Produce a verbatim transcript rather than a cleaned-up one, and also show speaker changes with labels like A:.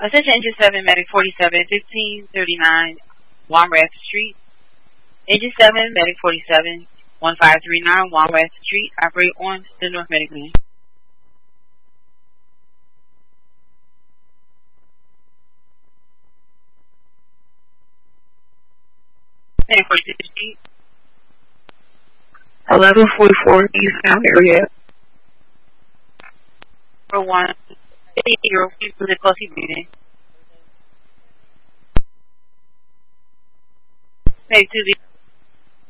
A: Attention Engine seven, Medic forty-seven, fifteen thirty-nine, Wamrath Street. Engine seven, Medic forty-seven, fifteen thirty-nine, Wamrath Street. Operate on the North Medic lane. Medic forty-six Street.
B: eleven forty-four Eastbound area.
A: For one, zero, people to closely breathing. Medic two zero.